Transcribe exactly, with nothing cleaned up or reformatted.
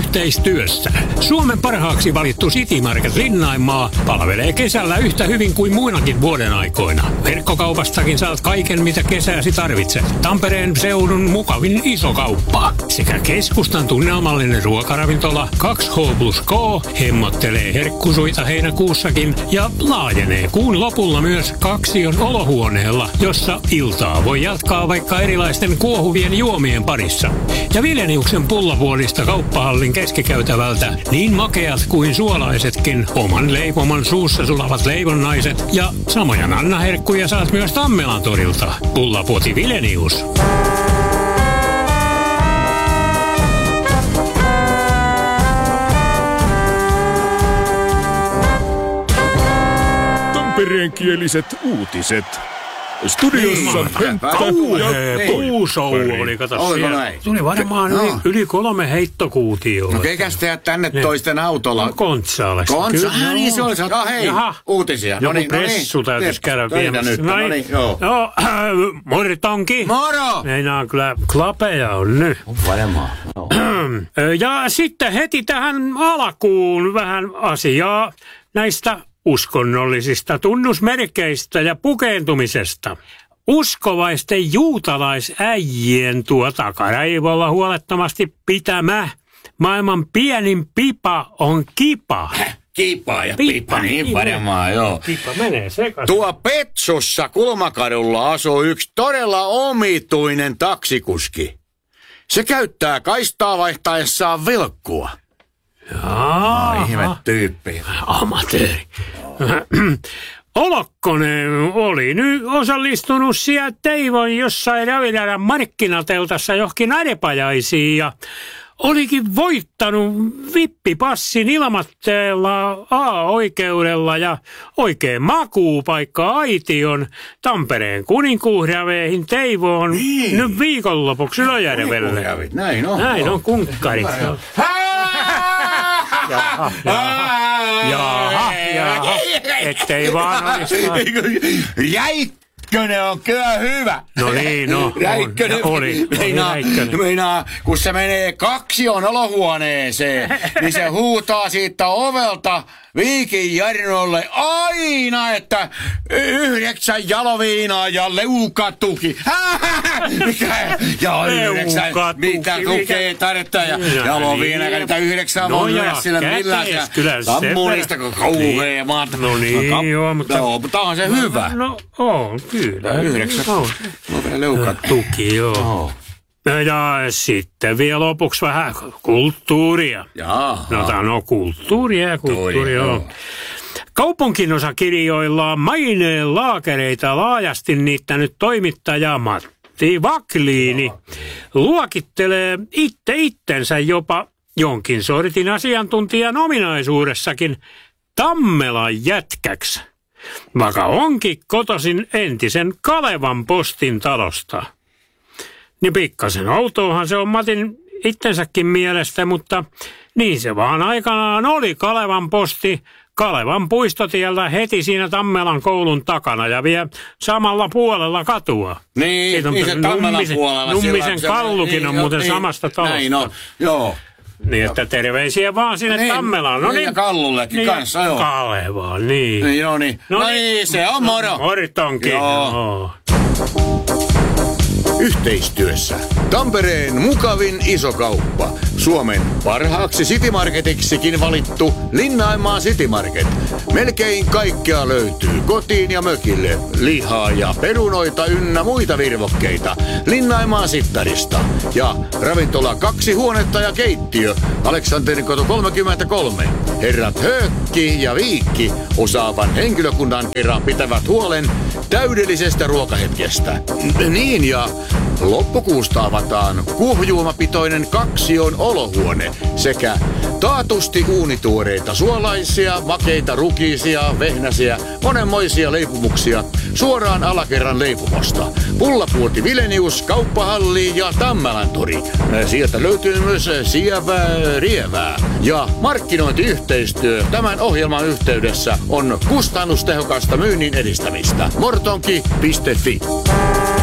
yhteistyössä. Suomen parhaaksi valittu City Market Linnaimaa palvelee kesällä yhtä hyvin kuin muinakin vuoden aikoina. Verkkokaupastakin saat kaiken, mitä kesäsi tarvitset. Tampereen seudun mukavin iso kauppa. Sekä keskustan tunnelmallinen ruokaravintola kaksi H plus K hemmottelee herkkusuita heinäkuussakin ja laajenee kuun lopulla myös Kaksion olohuoneella, jossa iltaa voi jatkaa vaikka erilaisten kuohuvien juomien parissa. Ja Vileniuksen pullapuolista kauppahallin keskikäytävältä niin makeat kuin suolaisetkin oman leipoman suussa sulavat leivonnaiset ja samoja nannaherkkuja saat myös Tammelan torilta. Pullapuoti Vilenius. Tampereenkieliset uutiset. Studiossa Henkka ja Puusou oli, kato siellä. Tuli varmaan yli, yli kolme heittokuutioa. No keikäs tehdät tänne toisten autolla? Kontsales. Kontsales? Ah niin se oli. No hei, Jaha. Uutisia. Joku Noniin, pressu noniin. täytyisi käydä viemässä. Nyt, no niin, joo. No, äh, mortonki. Moro! Meinaa kyllä klapeja on nyt. Varmaan. No. Ja sitten heti tähän alkuun vähän asiaa näistä uskonnollisista tunnusmerkeistä ja pukeentumisesta. Uskovaisten juutalaisäijien tuo takaraivolla huolettomasti pitämä maailman pienin pipa on kipa. Kipa ja pipa, pipa niin varmaan, joo. Kipa menee sekaisin. Tuo Petsussa Kulmakadulla asuu yksi todella omituinen taksikuski. Se käyttää kaistaa vaihtaessaan vilkkua. Jaa. Ai ihme tyyppi. Amatööri. Olokkonen oli nyt osallistunut siellä Teivon jossain Raviläärän markkinateltassa johonkin arepajaisiin ja olikin voittanut vippipassin ilmatteella A-oikeudella ja oikein makuupaikka Aition Tampereen kuninkuusraveihin Teivoon niin. Nyt viikonlopuksi Ylöjärvelle. Näin on. Näin on kunkkarit. Jaha, jaha, jaha, jaha, ettei vaan olisi. Räikkönen on kyllä hyvä. No niin, no. Räikkönen oli, meinaa, oli meinaa, kun se menee Kaksion olohuoneeseen, niin se huutaa siitä ovelta Viikin Jarnolle aina, että yhdeksän jaloviinaa ja leukatuki. Mikä? Ja yhdeksän, mitä tukee tarvittaa ja jaloviinaa, niitä yhdeksän voi lyödä sillä millään. Sammurista kauhea maata. No niin, joo, mutta... Joo, mutta on se hyvä. No, on, kyllä. Yhdeksän. No vielä leukatuki. Joo. Ja sitten vielä lopuksi vähän kulttuuria. Jaha. No tämä on kulttuuria ja kulttuuri, joo. joo. Kaupunkinosakirjoilla maineen laakereita laajasti niittänyt toimittaja Matti Vakliini luokittelee itse itsensä jopa jonkin sortin asiantuntijan ominaisuudessakin Tammelan jätkäksi, vaikka onkin kotoisin entisen Kalevan postin talosta. Niin pikkasen outoahan se on Matin itsensäkin mielestä, mutta niin se vaan aikanaan oli Kalevan posti Kalevan puistotiellä heti siinä Tammelan koulun takana ja vielä samalla puolella katua. Niin, on, niin se Tammelan nummisen, puolella. Nummisen Kallukin niin, on muuten niin, samasta talosta. Näin on, joo. Niin, että terveisiä vaan sinne niin, Tammelaan. No niin, ja Kallullekin niin, kanssa, joo. Kalevaan, niin. Niin, no niin. No, no niin, se on moro. Moritonkin, joo. joo. Yhteistyössä Tampereen mukavin iso kauppa. Suomen parhaaksi City Marketiksikin valittu Linnaimaa City Market. Melkein kaikkea löytyy kotiin ja mökille. Lihaa ja perunoita ynnä muita virvokkeita. Linnaimaa Sittarista. Ja ravintola kaksi huonetta ja keittiö. Aleksanterikoto kolmekymmentäkolme. Herrat Höökki ja Viikki osaavan henkilökunnan kerran pitävät huolen täydellisestä ruokahetkestä. Niin ja loppukuusta avataan kuohujuomapitoinen Kaksion olohuone sekä taatusti uunituoreita suolaisia, makeita rukiisia, vehnäsiä, monenmoisia leipumuksia suoraan alakerran leipumosta. Pullapuoti Vilenius, kauppahalli ja Tammelantori. Sieltä löytyy myös sievää rievää. Ja markkinointiyhteistyö tämän ohjelman yhteydessä on kustannustehokasta myynnin edistämistä. mortonki piste fi